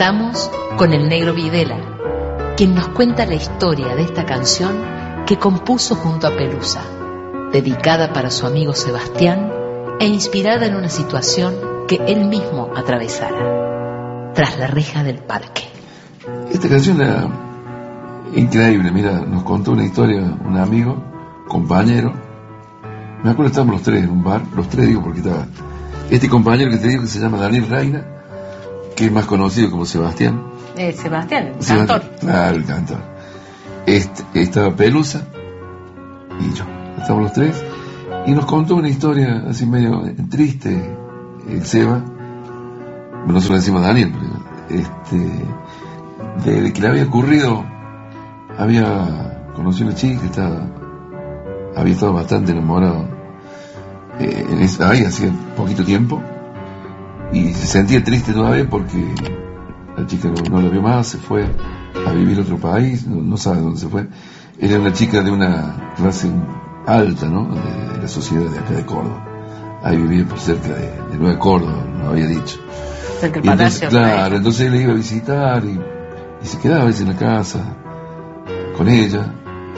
Estamos con el Negro Videla, quien nos cuenta la historia de esta canción que compuso junto a Pelusa, dedicada para su amigo Sebastián e inspirada en una situación que él mismo atravesara, tras la reja del parque. Esta canción era increíble. Mira, nos contó una historia un amigo, compañero. Me acuerdo, estábamos los tres en un bar, los tres digo porque estaba este compañero que te digo que se llama Daniel Reina, que es más conocido como Sebastián. Sebastián, el cantor. Claro, el cantor. Estaba Pelusa y yo. Estábamos los tres y nos contó una historia así medio triste, el Seba. Nosotros le decimos Daniel, de que le había ocurrido, había conocido a una chica, había estado bastante enamorado ahí hacía poquito tiempo, y se sentía triste todavía porque la chica no la vio más, se fue a vivir a otro país, no sabe dónde se fue. Era una chica de una clase alta, ¿no? De la sociedad de acá de Córdoba. Ahí vivía por cerca de Nueva Córdoba, nos había dicho. Cerca del Palacio. Claro, entonces él le iba a visitar y se quedaba a veces en la casa con ella,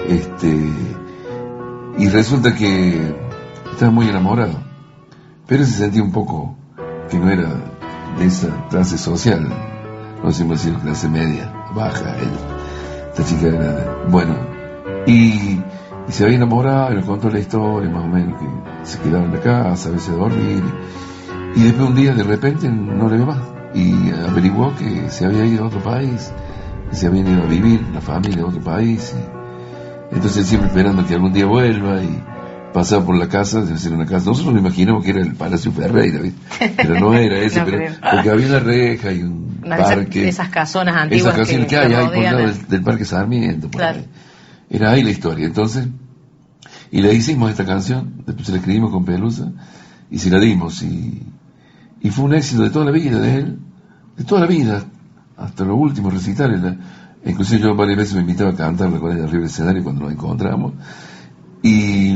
y resulta que estaba muy enamorado, pero se sentía un poco que no era de esa clase social, no sé cómo decir, clase media, baja. Esta chica era, bueno, y se había enamorado y nos contó la historia más o menos, que se quedaba en la casa a veces a dormir, y después un día de repente no le vio más y averiguó que se había ido a otro país, que se habían ido a vivir la familia a otro país, y entonces siempre esperando que algún día vuelva, y pasaba por la casa, debe ser una casa, nosotros nos imaginamos que era el Palacio Ferreira, ¿viste? Pero no era ese, no, pero porque había una reja y un parque, esas casonas antiguas, esas casonas que hay por el lado del Parque Sarmiento, claro. Era ahí la historia. Entonces, y le hicimos esta canción, después se la escribimos con Pelusa y se la dimos, y fue un éxito de toda la vida de él, de toda la vida, hasta los últimos recitales. Inclusive yo varias veces me invitaba a cantarla con él arriba del escenario cuando nos encontramos, y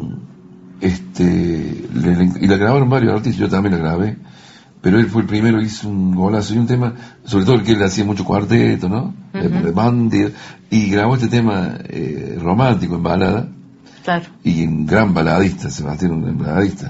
la grabaron varios artistas, yo también la grabé, pero él fue el primero, hizo un golazo, y un tema, sobre todo el que él hacía mucho cuarteto, ¿no? De banda, y grabó este tema romántico en balada, claro, y en gran baladista, Sebastián, un gran baladista.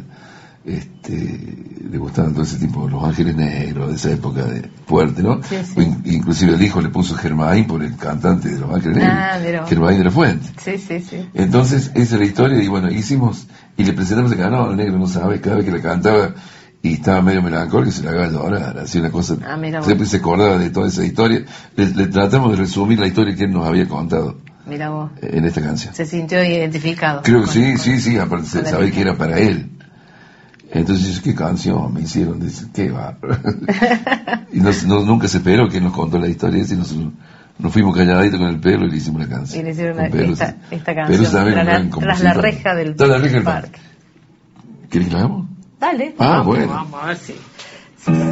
Le gustaban todo ese tipo, Los Ángeles Negros, de esa época fuerte, ¿no? Sí, sí. Inclusive el hijo le puso Germain por el cantante de Los Ángeles Negros, Germain de la Fuente. Sí, sí, sí. Entonces, esa es la historia, y bueno, hicimos, y le presentamos el canal, el negro no sabe, cada vez que la cantaba, y estaba medio melancólico, se la haga llorar, hacía una cosa, siempre se acordaba de toda esa historia. Le tratamos de resumir la historia que él nos había contado. Mira vos. En esta canción. Se sintió identificado. Creo que sí, aparte se sabía que era para él. Entonces, ¿qué canción me hicieron? Dice, qué bárbaro. Y nunca se esperó que nos contó la historia esa, y nosotros nos fuimos calladitos con el pelo y le hicimos la canción. Y le hicieron esta canción, tras la reja del parque. ¿Querés que la hagamos? Dale. Bueno. Vamos a ver si